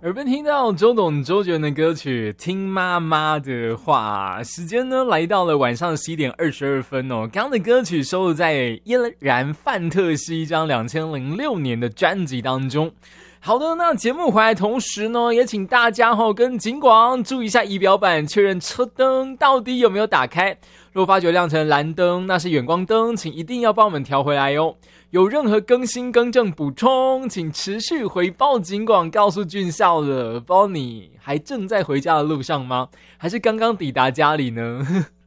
耳边听到周董周杰伦的歌曲《听妈妈的话》，时间呢来到了晚上11点22分哦。刚刚的歌曲收录在依然范特西一张2006年的专辑当中。好的，那节目回来同时呢，也请大家跟警广注意一下仪表板，确认车灯到底有没有打开。若发觉亮成蓝灯，那是远光灯，请一定要帮我们调回来哦。有任何更新更正补充，请持续回报警广告诉俊孝了。不知道你还正在回家的路上吗？还是刚刚抵达家里呢？